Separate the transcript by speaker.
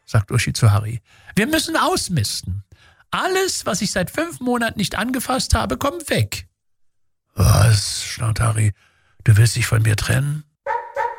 Speaker 1: sagt Uschi zu Harry. Wir müssen ausmisten. Alles, was ich seit 5 Monaten nicht angefasst habe, kommt weg. Was? Schnaubt Harry. Du willst dich von mir trennen?